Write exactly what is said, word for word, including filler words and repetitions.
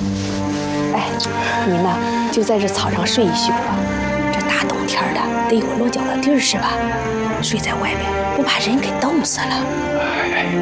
哎，你呢就在这草上睡一宿吧。这大冬天的，得有落脚的地儿是吧？睡在外面不把人给冻死了。